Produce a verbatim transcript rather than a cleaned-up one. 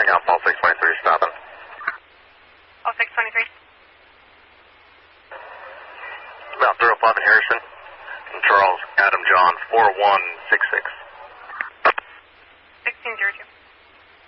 Hang on, Paul six twenty-three, stopping. Paul six twenty-three. About three oh five in Harrison. And Charles, Adam, John, four one six six.